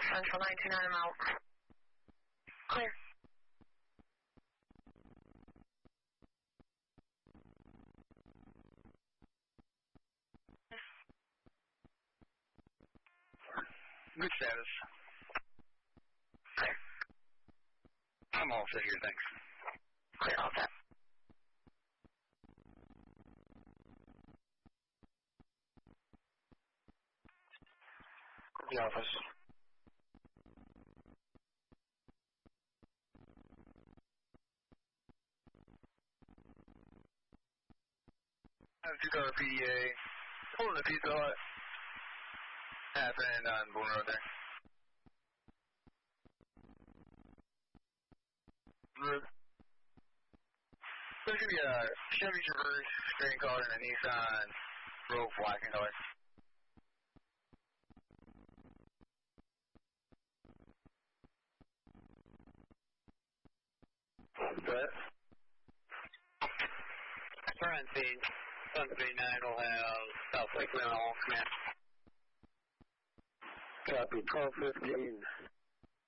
Central 929, I'm out. Clear. Good status. Clear. I'm all set here, thanks. Clear, all set. The office. I have 2-car PDA. Pulling the Pizza Hut. Half end on Boone Road there. So it's going to be a Chevy Traverse, green color, and a Nissan Rogue black in color. What? Current scene, Sun 39 will have South Lake Rental command. Copy, 1215.